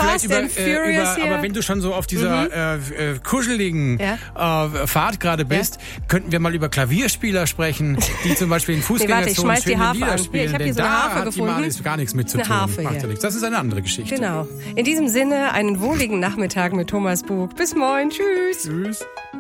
Fast vielleicht and Furious hier. aber wenn du schon so auf dieser kuscheligen Fahrt gerade bist, könnten wir mal über Klavierspieler sprechen, die zum Beispiel in Fußgängerzonen schöne Lieder spielen. Ich habe hier denn so eine da Harfe hat gefunden. die Malis gar nichts mit zu Eine tun. Harfe, Macht ja ja. nichts. Das ist eine andere Geschichte. Genau. In diesem Sinne, einen wohligen Nachmittag mit Thomas Bug. Bis morgen. Tschüss. Tschüss.